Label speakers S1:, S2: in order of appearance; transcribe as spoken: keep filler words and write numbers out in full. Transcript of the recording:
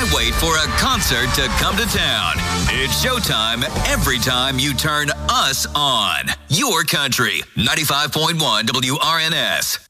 S1: can't wait for a concert to come to town. It's showtime every time you turn us on. Your country, ninety-five point one W R N S.